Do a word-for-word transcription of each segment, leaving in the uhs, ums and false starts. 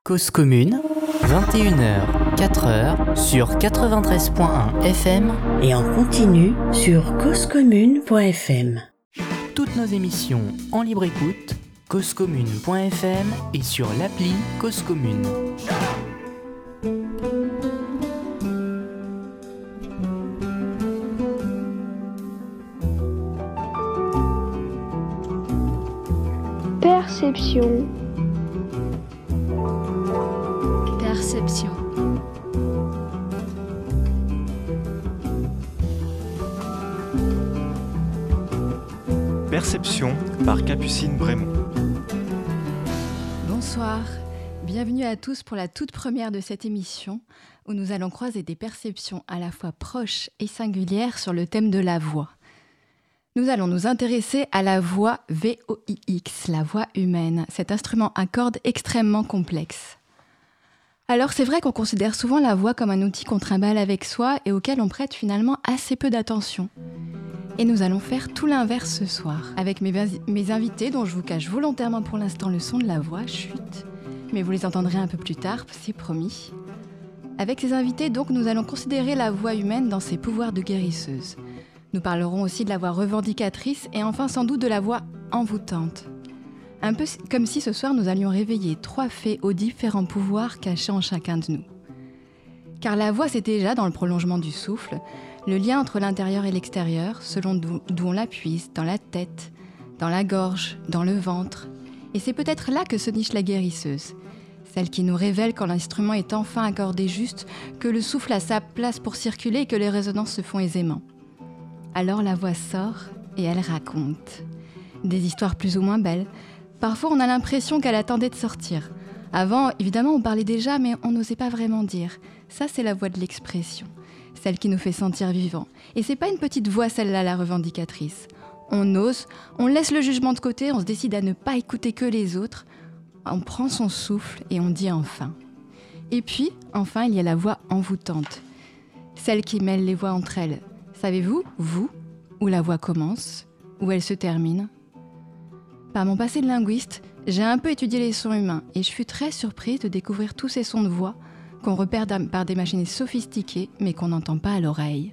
Cause commune, vingt et une heures, quatre heures, sur quatre-vingt-treize point un F M et en continu sur cause commune point f m. Toutes nos émissions en libre écoute, cause commune point f m et sur l'appli Cause Commune. Perception. Perception. Perception par Capucine Brémond. Bonsoir, bienvenue à tous pour la toute première de cette émission où nous allons croiser des perceptions à la fois proches et singulières sur le thème de la voix. Nous allons nous intéresser à la voix V O I X, la voix humaine, cet instrument à cordes extrêmement complexe. Alors c'est vrai qu'on considère souvent la voix comme un outil qu'on trimballe avec soi et auquel on prête finalement assez peu d'attention. Et nous allons faire tout l'inverse ce soir, avec mes, mes invités dont je vous cache volontairement pour l'instant le son de la voix, chut, mais vous les entendrez un peu plus tard, c'est promis. Avec ces invités donc nous allons considérer la voix humaine dans ses pouvoirs de guérisseuse. Nous parlerons aussi de la voix revendicatrice et enfin sans doute de la voix envoûtante. Un peu comme si ce soir nous allions réveiller trois fées aux différents pouvoirs cachés en chacun de nous. Car la voix c'est déjà, dans le prolongement du souffle, le lien entre l'intérieur et l'extérieur, selon d'où, d'où on la puise, dans la tête, dans la gorge, dans le ventre. Et c'est peut-être là que se niche la guérisseuse, celle qui nous révèle quand l'instrument est enfin accordé juste, que le souffle a sa place pour circuler et que les résonances se font aisément. Alors la voix sort et elle raconte. Des histoires plus ou moins belles. Parfois on a l'impression qu'elle attendait de sortir. Avant, évidemment, on parlait déjà, mais on n'osait pas vraiment dire. Ça, c'est la voix de l'expression, celle qui nous fait sentir vivants. Et c'est pas une petite voix, celle-là, la revendicatrice. On ose, on laisse le jugement de côté, on se décide à ne pas écouter que les autres. On prend son souffle et on dit enfin. Et puis, enfin, il y a la voix envoûtante, celle qui mêle les voix entre elles. Savez-vous, vous, où la voix commence, où elle se termine ? Par mon passé de linguiste, j'ai un peu étudié les sons humains et je fus très surprise de découvrir tous ces sons de voix qu'on repère par des machines sophistiquées mais qu'on n'entend pas à l'oreille.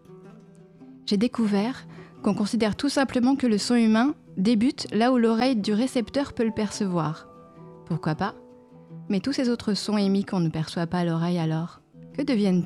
J'ai découvert qu'on considère tout simplement que le son humain débute là où l'oreille du récepteur peut le percevoir. Pourquoi pas ? Mais tous ces autres sons émis qu'on ne perçoit pas à l'oreille alors, que deviennent-ils ?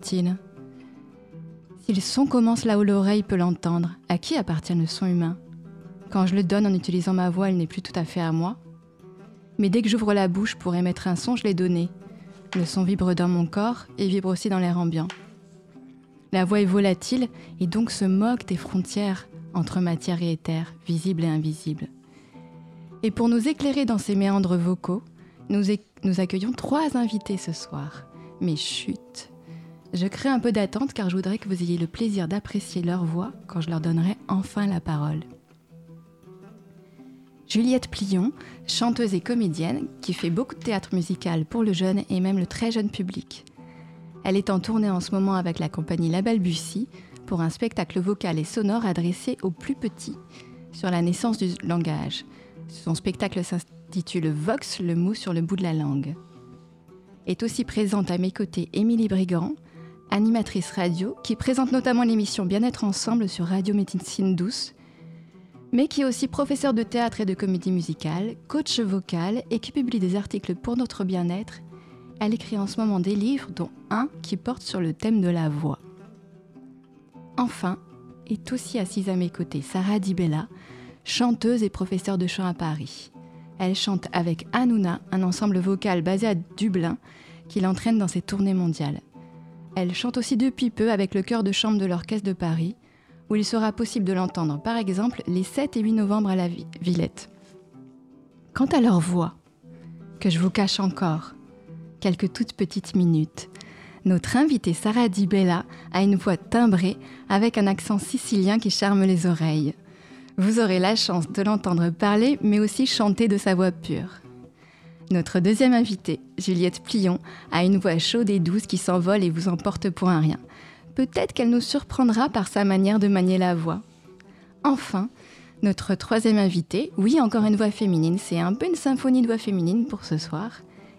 Si le son commence là où l'oreille peut l'entendre, à qui appartient le son humain ? Quand je le donne en utilisant ma voix, elle n'est plus tout à fait à moi. Mais dès que j'ouvre la bouche pour émettre un son, je l'ai donné. Le son vibre dans mon corps et vibre aussi dans l'air ambiant. La voix est volatile et donc se moque des frontières entre matière et éther, visible et invisible. Et pour nous éclairer dans ces méandres vocaux, nous, é- nous accueillons trois invités ce soir. Mais chut, je crée un peu d'attente car je voudrais que vous ayez le plaisir d'apprécier leur voix quand je leur donnerai enfin la parole. Juliette Plion, chanteuse et comédienne, qui fait beaucoup de théâtre musical pour le jeune et même le très jeune public. Elle est en tournée en ce moment avec la compagnie La Balbutie pour un spectacle vocal et sonore adressé aux plus petits sur la naissance du langage. Son spectacle s'intitule Vox, le mot sur le bout de la langue. Est aussi présente à mes côtés Émilie Brigand, animatrice radio, qui présente notamment l'émission Bien-être ensemble sur Radio Médecine Douce, mais qui est aussi professeure de théâtre et de comédie musicale, coach vocal et qui publie des articles pour notre bien-être. Elle écrit en ce moment des livres, dont un qui porte sur le thème de la voix. Enfin, est aussi assise à mes côtés Sarah Di Bella, chanteuse et professeure de chant à Paris. Elle chante avec Hanouna, un ensemble vocal basé à Dublin, qui l'entraîne dans ses tournées mondiales. Elle chante aussi depuis peu avec le chœur de chambre de l'Orchestre de Paris, où il sera possible de l'entendre, par exemple, les sept et huit novembre à la Villette. Quant à leur voix, que je vous cache encore, quelques toutes petites minutes, notre invitée Sarah Di Bella a une voix timbrée avec un accent sicilien qui charme les oreilles. Vous aurez la chance de l'entendre parler, mais aussi chanter de sa voix pure. Notre deuxième invitée, Juliette Plion, a une voix chaude et douce qui s'envole et vous emporte pour un rien. Peut-être qu'elle nous surprendra par sa manière de manier la voix. Enfin, notre troisième invitée, oui, encore une voix féminine, c'est un peu une symphonie de voix féminine pour ce soir,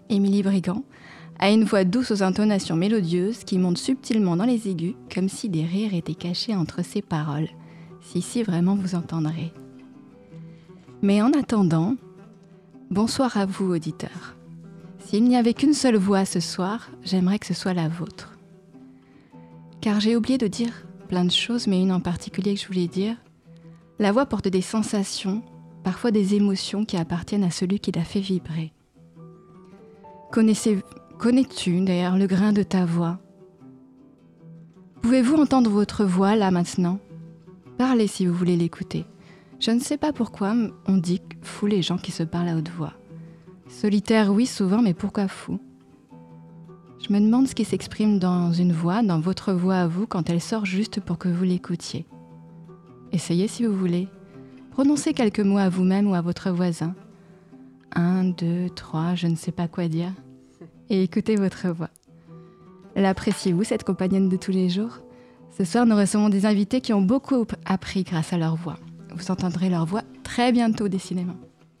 Émilie Brigand a une voix douce aux intonations mélodieuses qui monte subtilement dans les aigus, comme si des rires étaient cachés entre ses paroles. Si, si, vraiment vous entendrez. Mais en attendant, bonsoir à vous, auditeurs. S'il n'y avait qu'une seule voix ce soir, j'aimerais que ce soit la vôtre. Car j'ai oublié de dire plein de choses, mais une en particulier que je voulais dire. La voix porte des sensations, parfois des émotions qui appartiennent à celui qui la fait vibrer. Connaissez, connais-tu d'ailleurs le grain de ta voix ? Pouvez-vous entendre votre voix là maintenant ? Parlez si vous voulez l'écouter. Je ne sais pas pourquoi on dit fou les gens qui se parlent à haute voix. Solitaire, oui, souvent, mais pourquoi fou ? Je me demande ce qui s'exprime dans une voix, dans votre voix à vous, quand elle sort juste pour que vous l'écoutiez. Essayez si vous voulez. Prononcez quelques mots à vous-même ou à votre voisin. Un, deux, trois, je ne sais pas quoi dire. Et écoutez votre voix. L'appréciez-vous, cette compagnonne de tous les jours ? Ce soir, nous recevons des invités qui ont beaucoup appris grâce à leur voix. Vous entendrez leur voix très bientôt, décidément.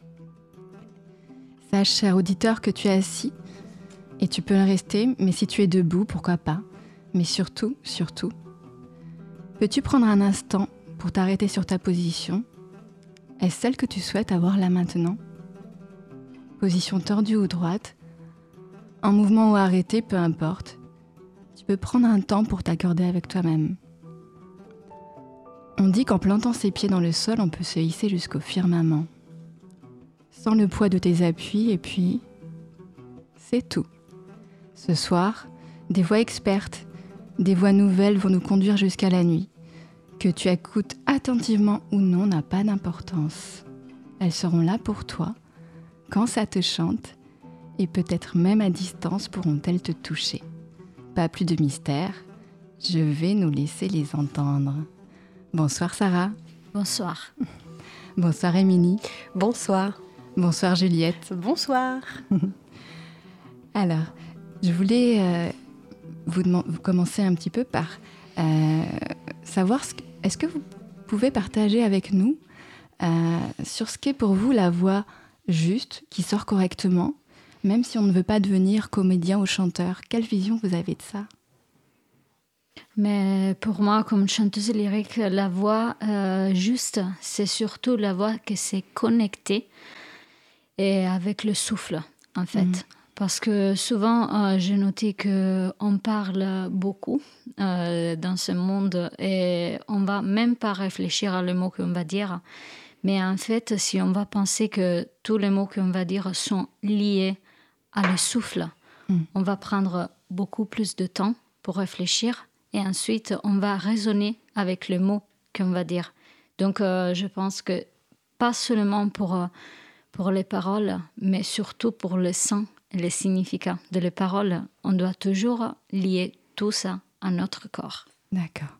Sache, cher auditeur, que tu es assis et tu peux le rester, mais si tu es debout, pourquoi pas ? Mais surtout, surtout, peux-tu prendre un instant pour t'arrêter sur ta position ? Est-ce celle que tu souhaites avoir là maintenant ? Position tordue ou droite, en mouvement ou arrêté, peu importe. Tu peux prendre un temps pour t'accorder avec toi-même. On dit qu'en plantant ses pieds dans le sol, on peut se hisser jusqu'au firmament. Sans le poids de tes appuis, et puis, c'est tout. Ce soir, des voix expertes, des voix nouvelles vont nous conduire jusqu'à la nuit. Que tu écoutes attentivement ou non n'a pas d'importance. Elles seront là pour toi, quand ça te chante, et peut-être même à distance pourront-elles te toucher. Pas plus de mystère, je vais nous laisser les entendre. Bonsoir Sarah. Bonsoir. Bonsoir Émilie. Bonsoir. Bonsoir Juliette. Bonsoir. Alors, je voulais euh, vous, demand- vous commencer un petit peu par euh, savoir, ce que, est-ce que vous pouvez partager avec nous euh, sur ce qu'est pour vous la voix juste, qui sort correctement, même si on ne veut pas devenir comédien ou chanteur. Quelle vision vous avez de ça ? Mais pour moi, comme chanteuse lyrique, la voix euh, juste, c'est surtout la voix qui s'est connectée et avec le souffle, en fait. Mmh. Parce que souvent, euh, j'ai noté qu'on parle beaucoup euh, dans ce monde et on ne va même pas réfléchir à les mots qu'on va dire. Mais en fait, si on va penser que tous les mots qu'on va dire sont liés à le souffle, mmh. on va prendre beaucoup plus de temps pour réfléchir et ensuite, on va raisonner avec les mots qu'on va dire. Donc, euh, je pense que pas seulement pour, euh, pour les paroles, mais surtout pour le sens et le significat de les paroles, on doit toujours lier tout ça à notre corps. D'accord.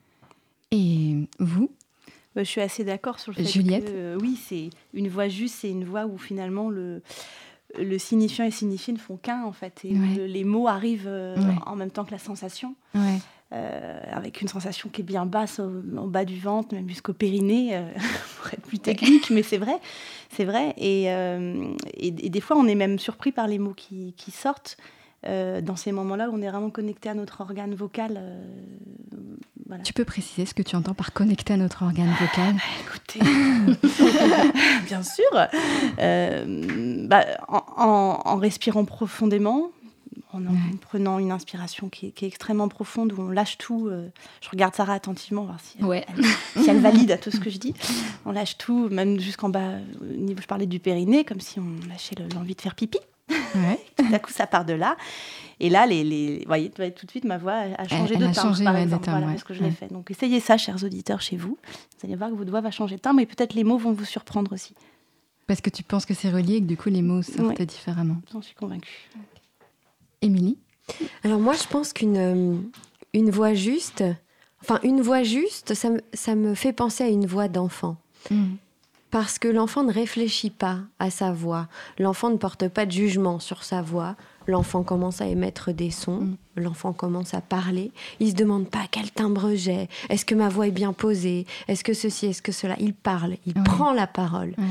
Et vous ? Je suis assez d'accord sur le fait Juliette ? que euh, oui, c'est une voix juste, c'est une voix où finalement le, le signifiant et signifié ne font qu'un en fait. Et ouais. le, les mots arrivent euh, ouais. en même temps que la sensation. Ouais. Euh, avec une sensation qui est bien basse au, au bas du ventre, même jusqu'au périnée, euh, pour être plus technique, mais c'est vrai, c'est vrai. Et, euh, et, et des fois, on est même surpris par les mots qui, qui sortent. Euh, dans ces moments-là où on est vraiment connecté à notre organe vocal. Euh, voilà. Tu peux préciser ce que tu entends par connecter à notre organe vocal ? Écoutez, bien sûr, euh, bah, en, en, en respirant profondément, en, en ouais. prenant une inspiration qui est, qui est extrêmement profonde, où on lâche tout. Euh, je regarde Sarah attentivement, voir si, ouais. elle, si elle valide à tout ce que je dis. On lâche tout, même jusqu'en bas, au niveau, je parlais du périnée, comme si on lâchait le, l'envie de faire pipi. Ouais. Tout à coup, ça part de là. Et là, les, les, vous voyez, tout de suite, ma voix a changé elle, de elle timbre, changé, par ouais, exemple. timbre, Voilà, ouais. parce que je ouais. l'ai fait. Donc, essayez ça, chers auditeurs, chez vous. Vous allez voir que votre voix va changer de timbre et peut-être les mots vont vous surprendre aussi. Parce que tu penses que c'est relié et que du coup, les mots sortent ouais. différemment. J'en suis convaincue. Émilie ? Alors moi, je pense qu'une euh, une voix juste, enfin une voix juste, ça me, ça me fait penser à une voix d'enfant. Mmh. Parce que l'enfant ne réfléchit pas à sa voix. L'enfant ne porte pas de jugement sur sa voix. L'enfant commence à émettre des sons. Mmh. L'enfant commence à parler. Il ne se demande pas quel timbre j'ai. Est-ce que ma voix est bien posée ? Est-ce que ceci ? Est-ce que cela ? Il parle. Il mmh. prend la parole. Mmh.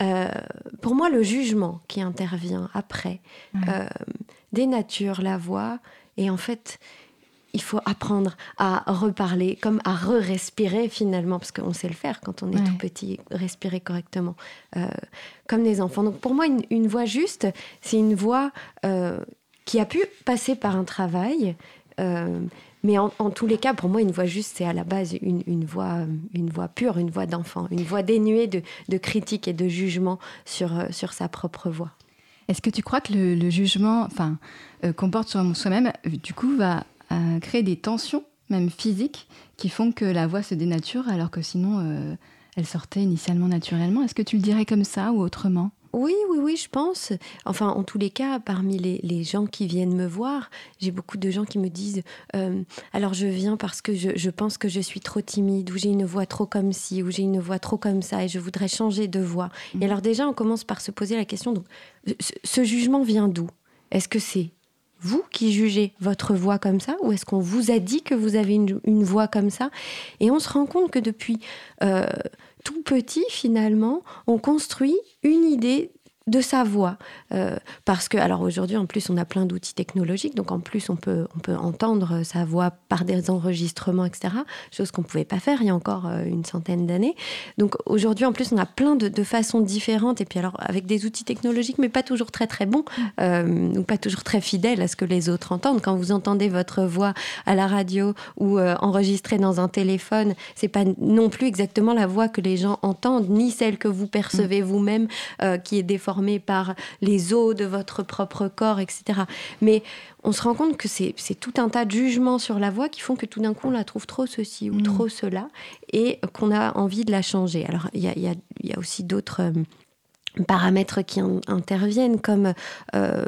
euh, pour moi, le jugement qui intervient après ouais. euh, dénature la voix. Et en fait, il faut apprendre à reparler, comme à re-respirer finalement, parce qu'on sait le faire quand on est ouais. tout petit, respirer correctement, euh, comme des enfants. Donc pour moi, une, une voix juste, c'est une voix euh, qui a pu passer par un travail, euh, mais en, en tous les cas, pour moi, une voix juste, c'est à la base une, une, voix, une voix pure, une voix d'enfant, une voix dénuée de, de critique et de jugement sur, sur sa propre voix. Est-ce que tu crois que le, le jugement, enfin, euh, qu'on porte sur soi-même, du coup, va euh, créer des tensions, même physiques, qui font que la voix se dénature, alors que sinon, euh, elle sortait initialement naturellement? Est-ce que tu le dirais comme ça ou autrement? Oui, oui, oui, je pense. Enfin, en tous les cas, parmi les, les gens qui viennent me voir, j'ai beaucoup de gens qui me disent euh, « Alors, je viens parce que je, je pense que je suis trop timide, ou j'ai une voix trop comme ci, ou j'ai une voix trop comme ça, et je voudrais changer de voix. Mmh. » Et alors déjà, on commence par se poser la question, donc, ce, ce jugement vient d'où? Est-ce que c'est vous qui jugez votre voix comme ça, ou est-ce qu'on vous a dit que vous avez une, une voix comme ça? Et on se rend compte que depuis... Euh, tout petit, finalement, on construit une idée de sa voix. Euh, parce que, alors aujourd'hui, en plus, on a plein d'outils technologiques, donc en plus, on peut, on peut entendre sa voix par des enregistrements, et cetera, chose qu'on ne pouvait pas faire il y a encore euh, une centaine d'années. Donc aujourd'hui, en plus, on a plein de, de façons différentes, et puis alors, avec des outils technologiques, mais pas toujours très, très bons, euh, ou pas toujours très fidèles à ce que les autres entendent. Quand vous entendez votre voix à la radio ou euh, enregistrée dans un téléphone, c'est pas non plus exactement la voix que les gens entendent, ni celle que vous percevez vous-même, euh, qui est déformée par les os de votre propre corps, et cetera. Mais on se rend compte que c'est, c'est tout un tas de jugements sur la voix qui font que tout d'un coup, on la trouve trop ceci ou mmh. trop cela, et qu'on a envie de la changer. Alors, il y a, y a, y a aussi d'autres euh, paramètres qui in- interviennent, comme euh,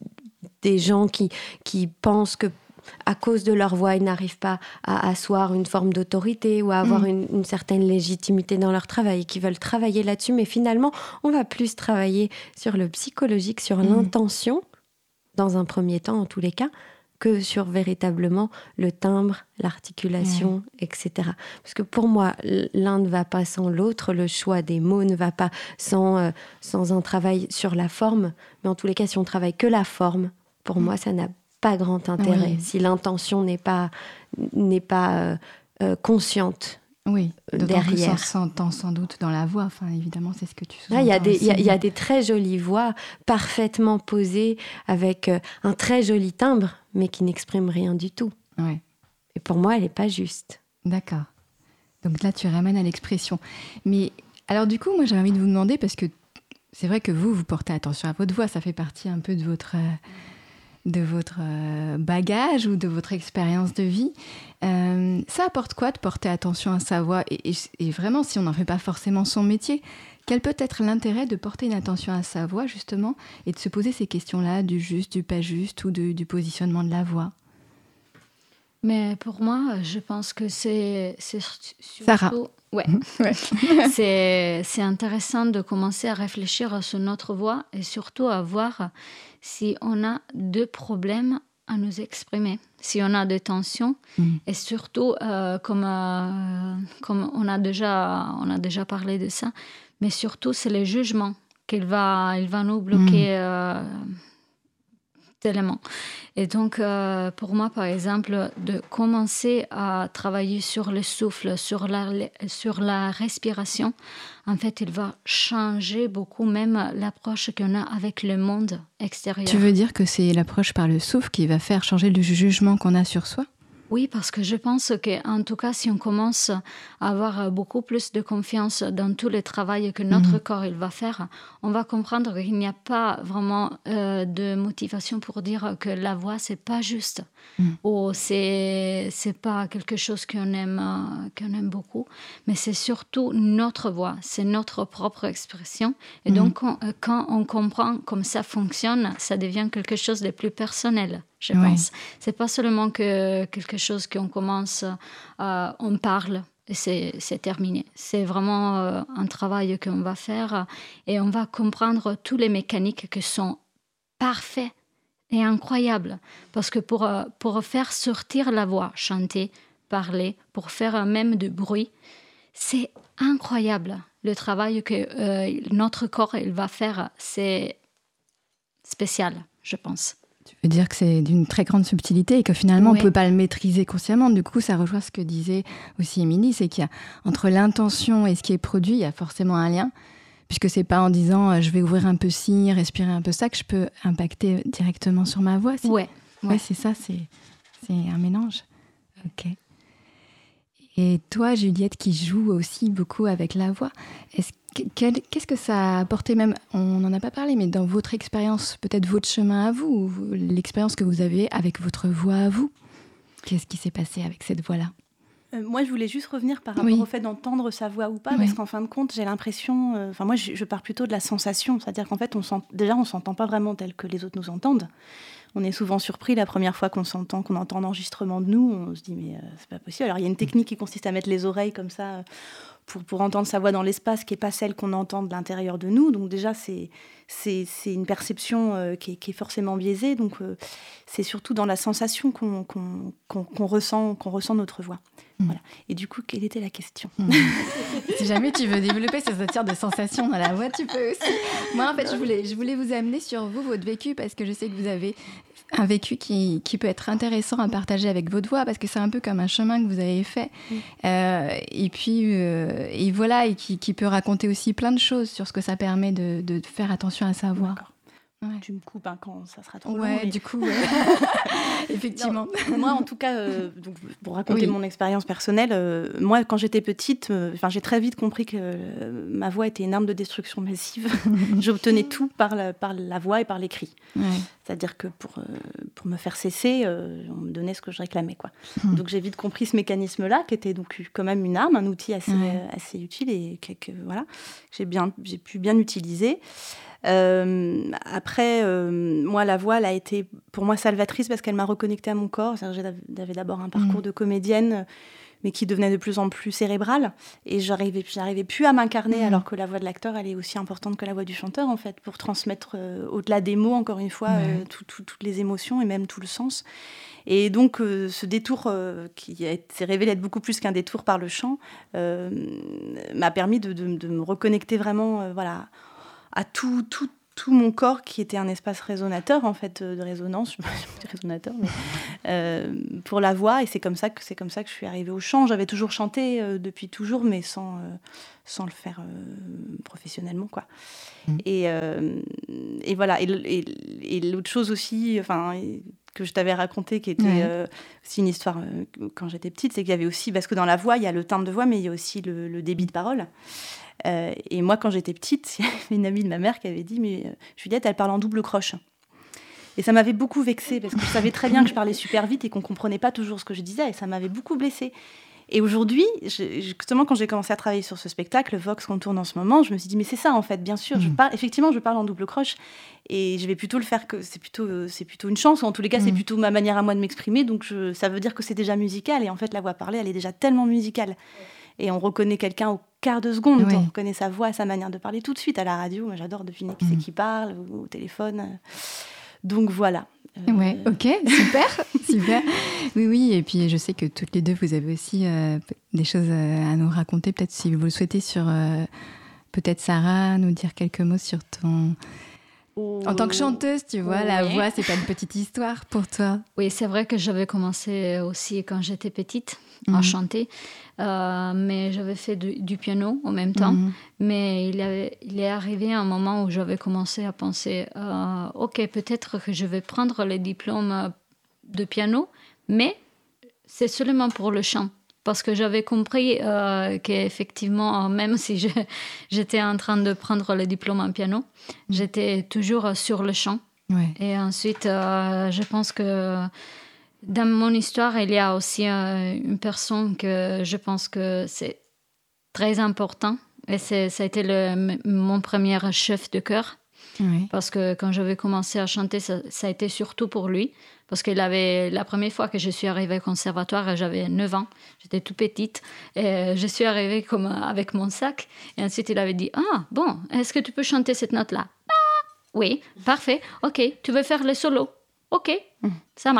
des gens qui, qui pensent que à cause de leur voix, ils n'arrivent pas à asseoir une forme d'autorité ou à avoir mmh. une, une certaine légitimité dans leur travail, et qui veulent travailler là-dessus. Mais finalement, on va plus travailler sur le psychologique, sur mmh. l'intention, dans un premier temps en tous les cas, que sur véritablement le timbre, l'articulation, mmh. et cetera. Parce que pour moi, l'un ne va pas sans l'autre, le choix des mots ne va pas sans, euh, sans un travail sur la forme. Mais en tous les cas, si on travaille que la forme, pour mmh. moi, ça n'a pas grand intérêt, oui. si l'intention n'est pas, n'est pas euh, euh, consciente oui, derrière. Que ça s'entend sans doute dans la voix, enfin, évidemment, c'est ce que tu sous-entends. Il y a des, il y a, y a des très jolies voix, parfaitement posées, avec euh, un très joli timbre, mais qui n'expriment rien du tout. Ouais. Et pour moi, elle n'est pas juste. D'accord. Donc là, tu ramènes à l'expression. Mais alors du coup, moi, j'ai envie de vous demander, parce que c'est vrai que vous, vous portez attention à votre voix, ça fait partie un peu de votre... Euh, de votre bagage ou de votre expérience de vie. Euh, ça apporte quoi de porter attention à sa voix et, et, et vraiment, si on n'en fait pas forcément son métier, quel peut être l'intérêt de porter une attention à sa voix, justement, et de se poser ces questions-là, du juste, du pas juste, ou de, du positionnement de la voix? Mais pour moi, je pense que c'est, c'est surtout... Sarah. Ouais. ouais. c'est, c'est intéressant de commencer à réfléchir sur notre voix et surtout à voir si on a deux problèmes à nous exprimer, si on a des tensions mmh. et surtout, euh, comme, euh, comme on, a déjà, on a déjà parlé de ça, mais surtout, c'est le jugement qu'il va, il va nous bloquer mmh. euh, tellement. Et donc, euh, pour moi, par exemple, de commencer à travailler sur le souffle, sur la, sur la respiration, en fait, il va changer beaucoup même l'approche qu'on a avec le monde extérieur. Tu veux dire que c'est l'approche par le souffle qui va faire changer le jugement qu'on a sur soi ? Oui, parce que je pense qu'en tout cas, si on commence à avoir beaucoup plus de confiance dans tout le travail que notre mmh. corps il va faire, on va comprendre qu'il n'y a pas vraiment euh, de motivation pour dire que la voix, c'est pas juste mmh. ou c'est, c'est pas quelque chose qu'on aime, euh, qu'on aime beaucoup, mais c'est surtout notre voix, c'est notre propre expression. Et mmh. donc, on, quand on comprend comment ça fonctionne, ça devient quelque chose de plus personnel. Je oui. pense. C'est pas seulement que quelque chose qu'on commence, euh, on parle et c'est, c'est terminé. C'est vraiment euh, un travail qu'on va faire et on va comprendre toutes les mécaniques qui sont parfaites et incroyables. Parce que pour, euh, pour faire sortir la voix, chanter, parler, pour faire même du bruit, c'est incroyable. le travail que euh, notre corps il va faire, c'est spécial, je pense. Tu veux dire que c'est d'une très grande subtilité et que finalement, Oui. on ne peut pas le maîtriser consciemment. Du coup, ça rejoint ce que disait aussi Émilie, c'est qu'il y a entre l'intention et ce qui est produit, il y a forcément un lien, puisque c'est pas en disant euh, je vais ouvrir un peu ci, respirer un peu ça, que je peux impacter directement sur ma voix. Si. Ouais. Ouais, c'est ça, c'est, c'est un mélange. Ok. Et toi, Juliette, qui joue aussi beaucoup avec la voix, est-ce que, quel, qu'est-ce que ça a apporté même, on n'en a pas parlé, mais dans votre expérience, peut-être votre chemin à vous, ou l'expérience que vous avez avec votre voix à vous, qu'est-ce qui s'est passé avec cette voix-là ? Euh, moi, je voulais juste revenir par rapport Oui. au fait d'entendre sa voix ou pas, Oui. parce qu'en fin de compte, j'ai l'impression... Enfin, euh, moi, je, je pars plutôt de la sensation. C'est-à-dire qu'en fait, on sent, déjà, on ne s'entend pas vraiment tel que les autres nous entendent. On est souvent surpris la première fois qu'on s'entend, qu'on entend l'enregistrement de nous. On se dit, mais euh, c'est pas possible. Alors, il y a une technique qui consiste à mettre les oreilles comme ça euh, pour, pour entendre sa voix dans l'espace, qui n'est pas celle qu'on entend de l'intérieur de nous. Donc déjà, c'est, c'est, c'est une perception euh, qui, est, qui est forcément biaisée. Donc, euh, c'est surtout dans la sensation qu'on, qu'on, qu'on, qu'on, ressent, qu'on ressent notre voix. Mmh. Voilà. Et du coup, quelle était la question ? Mmh. Si jamais tu veux développer ces sortes de sensations dans la voix, tu peux aussi. Moi, en fait, je voulais, je voulais vous amener sur vous, votre vécu, parce que je sais que vous avez un vécu qui, qui peut être intéressant à partager avec votre voix, parce que c'est un peu comme un chemin que vous avez fait. Mmh. Euh, et puis, euh, et voilà, et qui, qui peut raconter aussi plein de choses sur ce que ça permet de, de faire attention à sa voix. D'accord. Ouais. Tu me coupes hein, quand ça sera trop ouais, long. Mais... du coup, ouais. Effectivement. Non, moi, en tout cas, euh, donc, pour raconter oui. mon expérience personnelle, euh, moi, quand j'étais petite, euh, j'ai très vite compris que euh, ma voix était une arme de destruction massive. J'obtenais tout par la, par la voix et par l'écrit. Ouais. C'est-à-dire que pour, euh, pour me faire cesser, euh, on me donnait ce que je réclamais, quoi. Mmh. Donc j'ai vite compris ce mécanisme-là, qui était donc quand même une arme, un outil assez, ouais. euh, assez utile et que, que voilà, j'ai, bien, j'ai pu bien utiliser. Euh, après, euh, moi, la voix, elle a été pour moi salvatrice parce qu'elle m'a reconnectée à mon corps. C'est-à-dire, j'avais d'abord un parcours mmh. de comédienne, mais qui devenait de plus en plus cérébral. Et j'arrivais, j'arrivais plus à m'incarner, mmh. alors que la voix de l'acteur, elle est aussi importante que la voix du chanteur, en fait, pour transmettre, euh, au-delà des mots, encore une fois, ouais. euh, tout, tout, toutes les émotions et même tout le sens. Et donc, euh, ce détour, euh, qui a, s'est révélé être beaucoup plus qu'un détour par le chant, euh, m'a permis de, de, de me reconnecter vraiment, euh, voilà, à tout, tout, tout mon corps qui était un espace résonateur, en fait, de résonance, je dis résonateur, mais euh, pour la voix. Et c'est comme ça que, c'est comme ça que je suis arrivée au chant. J'avais toujours chanté euh, depuis toujours, mais sans, euh, sans le faire euh, professionnellement, quoi. Mmh. Et, euh, et voilà. Et, et, et l'autre chose aussi, enfin, que je t'avais raconté, qui était ouais. euh, aussi une histoire euh, quand j'étais petite, c'est qu'il y avait aussi, parce que dans la voix, il y a le timbre de voix, mais il y a aussi le, le débit de parole. Euh, et moi, quand j'étais petite, il y avait une amie de ma mère qui avait dit « Mais euh, Juliette, elle parle en double croche ». Et ça m'avait beaucoup vexée, parce que je savais très bien que je parlais super vite et qu'on ne comprenait pas toujours ce que je disais, et ça m'avait beaucoup blessée. Et aujourd'hui, je, justement, quand j'ai commencé à travailler sur ce spectacle, Vox qu'on tourne en ce moment, je me suis dit « Mais c'est ça, en fait, bien sûr. Mmh. Je parle, effectivement, je parle en double croche, et je vais plutôt le faire que... C'est plutôt, c'est plutôt une chance, ou en tous les cas, mmh. c'est plutôt ma manière à moi de m'exprimer, donc je, ça veut dire que c'est déjà musical. Et en fait, la voix parlée, elle est déjà tellement musicale. Et on reconnaît quelqu'un au quart de seconde, oui. on reconnaît sa voix, sa manière de parler tout de suite à la radio. Moi, j'adore deviner qui mmh. c'est qui parle, ou au téléphone. Donc voilà. Euh... Ouais, ok, super, super. Oui, oui, et puis je sais que toutes les deux, vous avez aussi euh, des choses à nous raconter. Peut-être si vous le souhaitez sur... Euh, peut-être Sarah, nous dire quelques mots sur ton... Oh. En tant que chanteuse, tu vois, oui. la voix, c'est pas une petite histoire pour toi. Oui, c'est vrai que j'avais commencé aussi quand j'étais petite mmh. à chanter, euh, mais j'avais fait du, du piano en même temps. Mmh. Mais il, avait, il est arrivé un moment où j'avais commencé à penser euh, « Ok, peut-être que je vais prendre les diplômes de piano, mais c'est seulement pour le chant. » Parce que j'avais compris euh, qu'effectivement, même si je, j'étais en train de prendre le diplôme en piano, j'étais toujours sur le chant. Ouais. Et ensuite, euh, je pense que dans mon histoire, il y a aussi euh, une personne que je pense que c'est très important. Et c'est, ça a été le, mon premier chef de chœur. Oui. Parce que quand j'avais commencé à chanter, ça, ça a été surtout pour lui. Parce que avait, la première fois que je suis arrivée au conservatoire, j'avais neuf ans, j'étais toute petite. Et je suis arrivée comme avec mon sac. Et ensuite, il avait dit « Ah, bon, est-ce que tu peux chanter cette note-là ?»« Ah, oui, parfait. Ok, tu veux faire le solo ?»« Ok, ça marche. »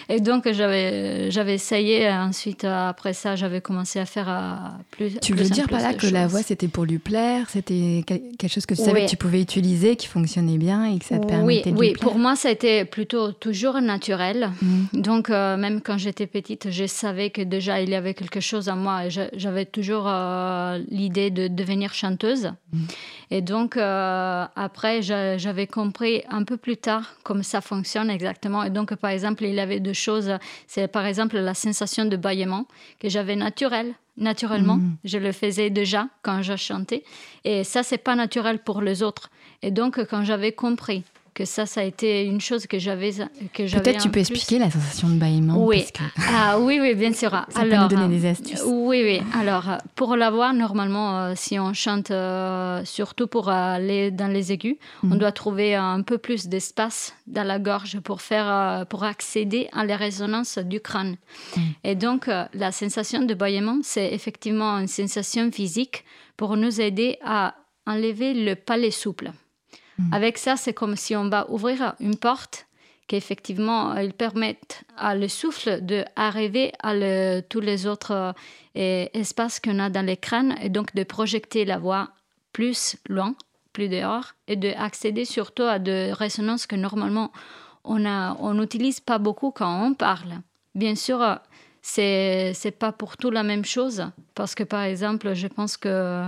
Et donc, j'avais, j'avais essayé. Ensuite, après ça, j'avais commencé à faire euh, plus. Tu plus veux en dire plus par là de que choses. la voix, c'était pour lui plaire, c'était quelque chose que tu savais Oui. que tu pouvais utiliser, qui fonctionnait bien et que ça te Oui, permettait de oui. lui plaire? Pour moi, ça a été plutôt toujours naturel. Mmh. Donc, euh, même quand j'étais petite, je savais que déjà, il y avait quelque chose en moi. Et je- j'avais toujours euh, l'idée de devenir chanteuse. Mmh. Et donc, euh, après, j'a- j'avais compris un peu plus tard comment ça fonctionne exactement. Et donc, par exemple, il y avait deux choses. C'est par exemple la sensation de bâillement que j'avais naturelle. Naturellement, Mhm. je le faisais déjà quand je chantais. Et ça, c'est pas naturel pour les autres. Et donc, quand j'avais compris que ça, ça a été une chose que j'avais que j'avais Peut-être tu en peux plus. expliquer la sensation de bâillement. Oui. Parce que Ah oui, oui, bien sûr. ça peut nous donner des astuces. Oui, oui. Alors, euh, pour la voix, normalement, euh, si on chante, euh, surtout pour aller dans les aigus, Mhm. on doit trouver un peu plus d'espace dans la gorge pour, faire, euh, pour accéder à la résonance du crâne. Mhm. Et donc, euh, la sensation de bâillement, c'est effectivement une sensation physique pour nous aider à enlever le palais souple. Mhm. Avec ça, c'est comme si on va ouvrir une porte qu'effectivement, euh, ils permettent à le souffle d'arriver à le, tous les autres euh, espaces qu'on a dans les crânes et donc de projeter la voix plus loin, plus dehors et d'accéder surtout à des résonances que normalement on a, on n'utilise pas beaucoup quand on parle. Bien sûr, euh, c'est c'est pas pour tout la même chose parce que par exemple, je pense que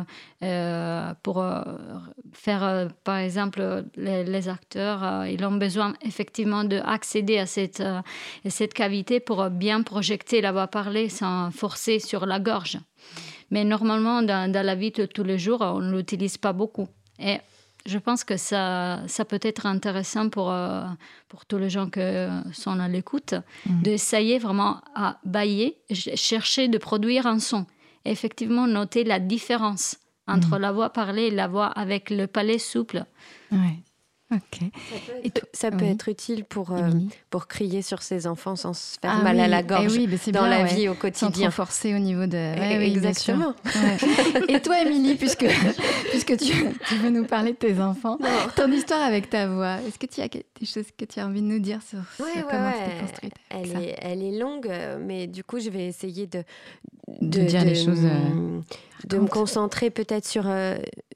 euh, pour euh, faire euh, par exemple les, les acteurs, euh, ils ont besoin effectivement d'accéder à cette, euh, à cette cavité pour bien projeter la voix parlée sans forcer sur la gorge. Mais normalement, dans, dans la vie de tous les jours, on ne l'utilise pas beaucoup. Et je pense que ça, ça peut être intéressant pour, euh, pour tous les gens qui sont à l'écoute, mmh. d'essayer vraiment à bailler, chercher de produire un son. Et effectivement, noter la différence entre mmh. la voix parlée et la voix avec le palais souple. Ouais. Ok. Ça peut être, ça peut oui. être utile pour, euh, pour crier sur ses enfants sans se faire ah mal oui. à la gorge eh oui, dans bien, la ouais. vie au quotidien. Sans trop forcer au niveau de... Ouais, et, oui, exactement. Ouais. Et toi, Émilie, puisque, puisque tu, tu veux nous parler de tes enfants, non. ton histoire avec ta voix, est-ce que tu as des choses que tu as envie de nous dire sur, ouais, sur ouais, comment ouais. tu t'es construite elle ça. est, elle est longue, mais du coup, je vais essayer de... De, de dire de, les choses... Euh, de me concentrer peut-être sur... Euh,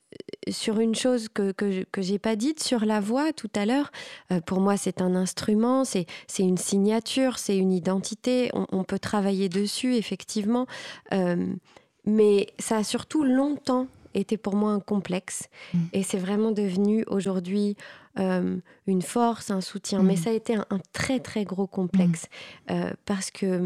sur une chose que, que, que j'ai pas dite sur la voix tout à l'heure. Euh, pour moi, c'est un instrument, c'est, c'est une signature, c'est une identité. On, on peut travailler dessus, effectivement. Euh, mais ça a surtout longtemps été pour moi un complexe. Mmh. Et c'est vraiment devenu aujourd'hui euh, une force, un soutien. Mmh. Mais ça a été un, un très, très gros complexe. Mmh. Euh, parce que...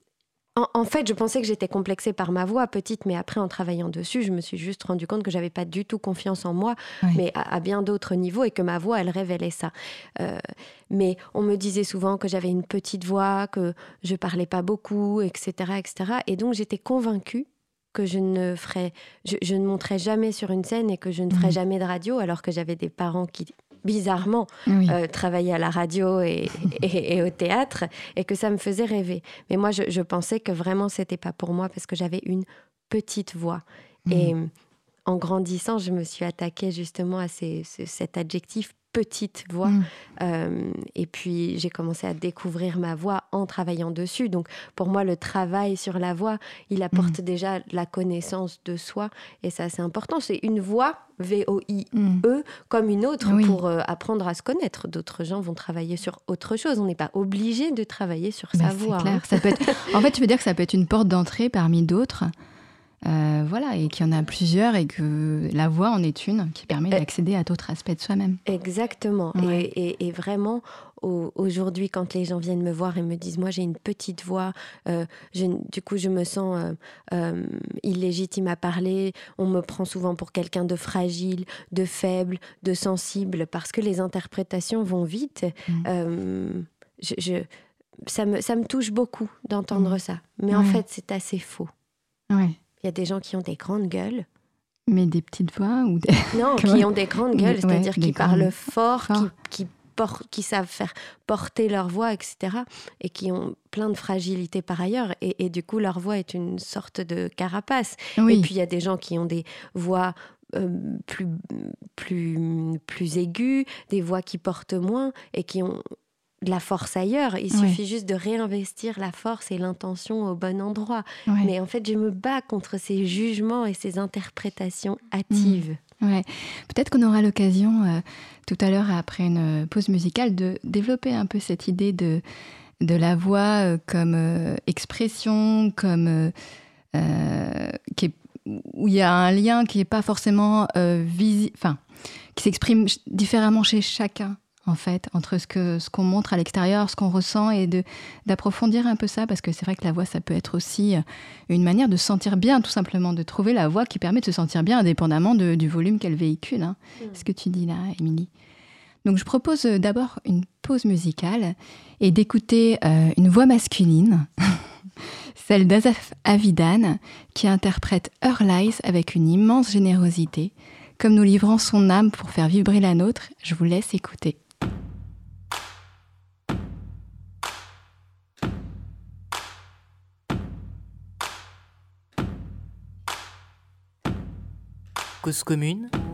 En fait, je pensais que j'étais complexée par ma voix petite, mais après, en travaillant dessus, je me suis juste rendu compte que j'avais pas du tout confiance en moi, oui. mais à, à bien d'autres niveaux, et que ma voix, elle révélait ça. Euh, mais on me disait souvent que j'avais une petite voix, que je parlais pas beaucoup, et cetera, et cetera. Et donc, j'étais convaincue que je ne ferais, je, je ne monterais jamais sur une scène et que je ne ferais mmh. jamais de radio, alors que j'avais des parents qui... bizarrement, oui. euh, travailler à la radio et, et, et au théâtre, et que ça me faisait rêver. Mais moi, je, je pensais que vraiment, c'était pas pour moi, parce que j'avais une petite voix. Mmh. Et en grandissant, je me suis attaquée justement à ces, ce, cet adjectif petite voix. Mmh. Euh, et puis, j'ai commencé à découvrir ma voix en travaillant dessus. Donc, pour moi, le travail sur la voix, il apporte mmh. déjà la connaissance de soi. Et ça, c'est important. C'est une voix, V O I E, mmh. comme une autre, oui. pour euh, apprendre à se connaître. D'autres gens vont travailler sur autre chose. On n'est pas obligé de travailler sur bah, sa voix. Clair. Hein. Ça peut être... En fait, tu veux dire que ça peut être une porte d'entrée parmi d'autres. Euh, voilà, et qu'il y en a plusieurs et que la voix en est une qui permet d'accéder à d'autres aspects de soi-même. Exactement. Ouais. Et, et, et vraiment, au, aujourd'hui, quand les gens viennent me voir et me disent « moi, j'ai une petite voix, euh, je, du coup, je me sens euh, euh, illégitime à parler », on me prend souvent pour quelqu'un de fragile, de faible, de sensible, parce que les interprétations vont vite. Mmh. Euh, je, je, ça, me, ça me touche beaucoup d'entendre mmh. ça. Mais ouais. en fait, c'est assez faux. Ouais. Il y a des gens qui ont des grandes gueules. Mais des petites voix ou des... Non, qui ont des grandes gueules, c'est-à-dire ouais, qui parlent grandes... fort, fort. Qui, qui, por- qui savent faire porter leur voix, et cetera. Et qui ont plein de fragilité par ailleurs. Et, et du coup, leur voix est une sorte de carapace. Oui. Et puis, il y a des gens qui ont des voix... Euh, plus, plus, plus aiguës, des voix qui portent moins et qui ont de la force ailleurs. Il Ouais. suffit juste de réinvestir la force et l'intention au bon endroit. Ouais. Mais en fait, je me bats contre ces jugements et ces interprétations hâtives. Ouais. Peut-être qu'on aura l'occasion, euh, tout à l'heure, après une pause musicale, de développer un peu cette idée de, de la voix euh, comme euh, expression, comme euh, euh, qui est, où il y a un lien qui n'est pas forcément euh, visible, enfin, qui s'exprime ch- différemment chez chacun, en fait, entre ce, que, ce qu'on montre à l'extérieur, ce qu'on ressent, et de, d'approfondir un peu ça, parce que c'est vrai que la voix, ça peut être aussi une manière de se sentir bien, tout simplement, de trouver la voix qui permet de se sentir bien, indépendamment de, du volume qu'elle véhicule. Hein. Mmh. Ce que tu dis là, Émilie. Donc je propose d'abord une pause musicale et d'écouter euh, une voix masculine, celle d'Asaf Avidan, qui interprète Her Lies avec une immense générosité. Comme nous livrons son âme pour faire vibrer la nôtre, je vous laisse écouter. Cause commune